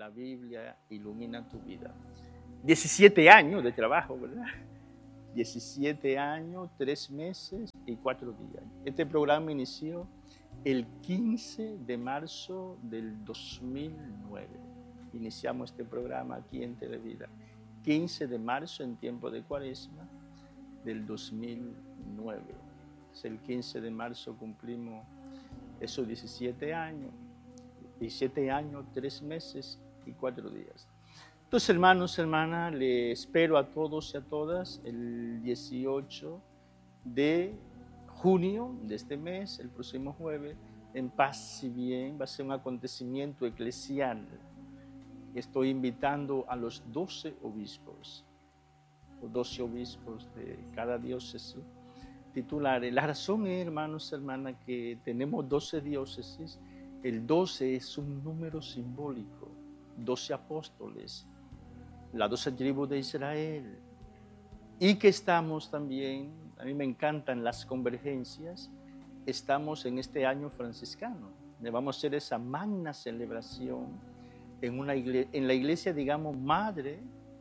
la Biblia ilumina tu vida. 17 años de trabajo, ¿verdad? 17 años, 3 meses y 4 días. Este programa inició el 15 de marzo del 2009. Iniciamos este programa aquí en Televida. 15 de marzo en tiempo de Cuaresma del 2009. El 15 de marzo cumplimos esos 17 años. 17 años, 3 meses y 4 días. Entonces, hermanos, hermanas, les espero a todos y a todas el 18 de junio de este mes, el próximo jueves, en Paz y Bien. Va a ser un acontecimiento eclesial. Estoy invitando a los 12 obispos, los 12 obispos de cada diócesis titulares. La razón es, hermanos, hermanas, que tenemos 12 diócesis. El 12 es un número simbólico, 12 apóstoles, las 12 tribus de Israel. Y que estamos también, a mí me encantan las convergencias, estamos en este año franciscano. Vamos a hacer esa magna celebración en la iglesia, digamos, madre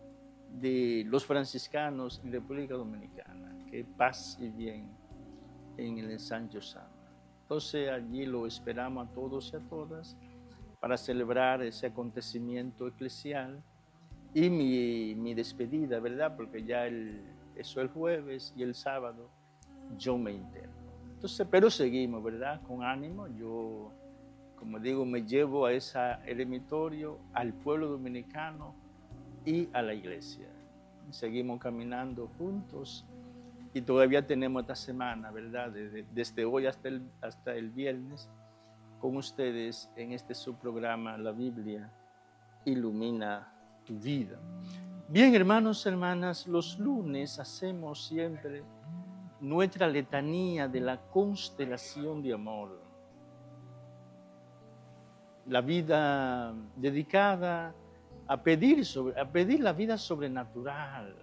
de los franciscanos en República Dominicana, que es Paz y Bien en el Sancho Sama. Entonces allí lo esperamos a todos y a todas para celebrar ese acontecimiento eclesial y mi despedida, ¿verdad? Porque ya eso el jueves y el sábado yo me interno. Entonces, pero seguimos, ¿verdad? Con ánimo. Yo, como digo, me llevo a ese eremitorio, al pueblo dominicano y a la iglesia. Seguimos caminando juntos. Y todavía tenemos esta semana, ¿verdad? Desde hoy hasta el viernes, con ustedes en este subprograma, La Biblia ilumina tu vida. Bien, hermanos, hermanas, los lunes hacemos siempre nuestra letanía de la constelación de amor. La vida dedicada a pedir la vida sobrenatural.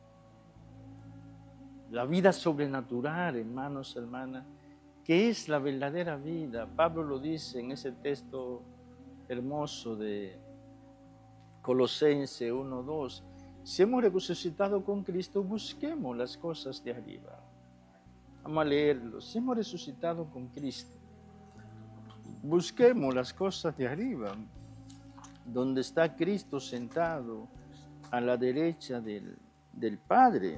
La vida sobrenatural, hermanos, hermanas, que es la verdadera vida. Pablo lo dice en ese texto hermoso de Colosenses 1:2. Si hemos resucitado con Cristo, busquemos las cosas de arriba. Vamos a leerlo. Si hemos resucitado con Cristo, busquemos las cosas de arriba, donde está Cristo sentado a la derecha del Padre.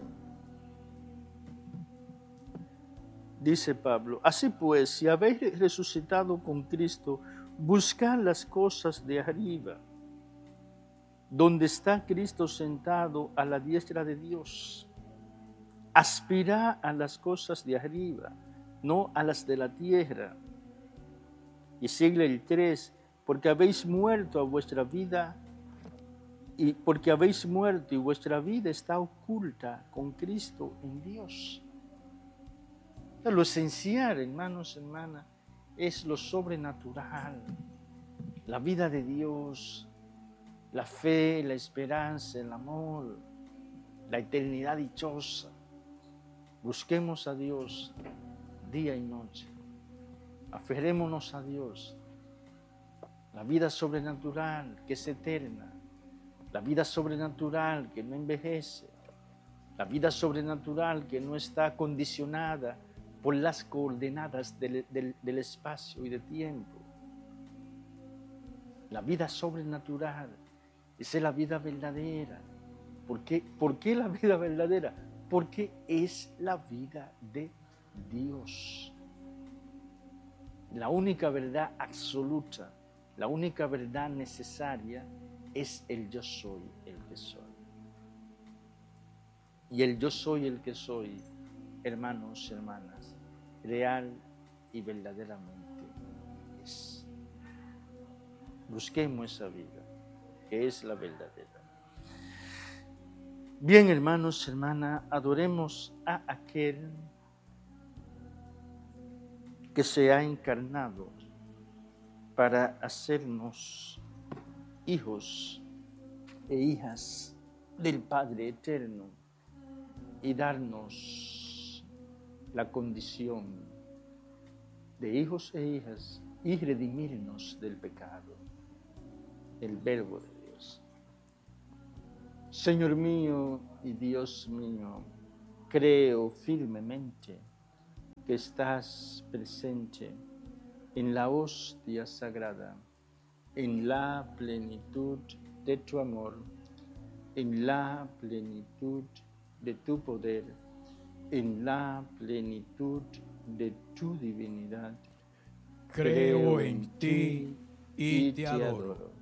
Dice Pablo, así pues, si habéis resucitado con Cristo, buscad las cosas de arriba, donde está Cristo sentado a la diestra de Dios. Aspirad a las cosas de arriba, no a las de la tierra. Y sigue el 3, porque habéis muerto a vuestra vida, y vuestra vida está oculta con Cristo en Dios. Lo esencial, hermanos, hermanas, es lo sobrenatural, la vida de Dios, la fe, la esperanza, el amor, la eternidad dichosa. Busquemos a Dios día y noche. Aferrémonos a Dios. La vida sobrenatural que es eterna, la vida sobrenatural que no envejece, la vida sobrenatural que no está condicionada por las coordenadas del espacio y del tiempo. La vida sobrenatural, esa es la vida verdadera. ¿Por qué la vida verdadera? Porque es la vida de Dios. La única verdad absoluta, la única verdad necesaria es el yo soy el que soy. Y el yo soy el que soy, hermanos y hermanas, real y verdaderamente es. Busquemos esa vida, que es la verdadera. Bien, hermanos y hermanas, adoremos a aquel que se ha encarnado para hacernos hijos e hijas del Padre Eterno y darnos la condición de hijos e hijas y redimirnos del pecado, el Verbo de Señor mío y Dios mío, creo firmemente que estás presente en la hostia sagrada, en la plenitud de tu amor, en la plenitud de tu poder, en la plenitud de tu divinidad. Creo en ti y te adoro.